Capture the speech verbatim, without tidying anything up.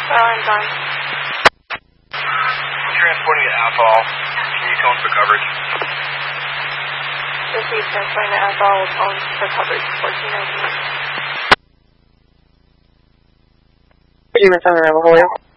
I'm done. Transporting to Athol. Can you tone for coverage? Receive transporting to Athol will tone for coverage fourteen nineteen. Jimmy Center, Hold